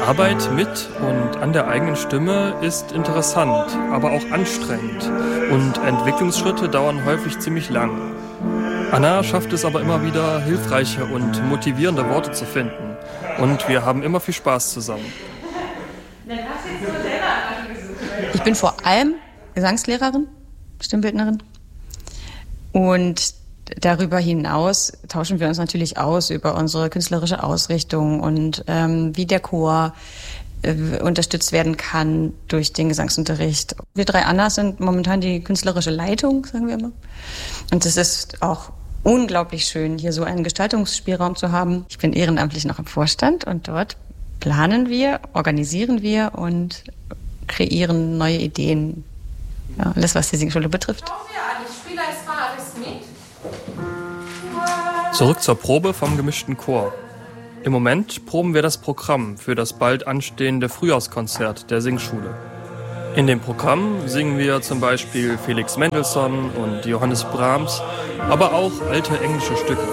Arbeit mit und an der eigenen Stimme ist interessant, aber auch anstrengend. Und Entwicklungsschritte dauern häufig ziemlich lang. Anna schafft es aber immer wieder, hilfreiche und motivierende Worte zu finden. Und wir haben immer viel Spaß zusammen. Ich bin vor allem Gesangslehrerin, Stimmbildnerin. Und darüber hinaus tauschen wir uns natürlich aus über unsere künstlerische Ausrichtung und wie der Chor unterstützt werden kann durch den Gesangsunterricht. Wir 3 Annas sind momentan die künstlerische Leitung, sagen wir immer. Und es ist auch unglaublich schön, hier so einen Gestaltungsspielraum zu haben. Ich bin ehrenamtlich noch im Vorstand und dort planen wir, organisieren wir und kreieren neue Ideen. Ja, alles, was die Singschule betrifft. Zurück zur Probe vom gemischten Chor. Im Moment proben wir das Programm für das bald anstehende Frühjahrskonzert der Singschule. In dem Programm singen wir zum Beispiel Felix Mendelssohn und Johannes Brahms, aber auch alte englische Stücke.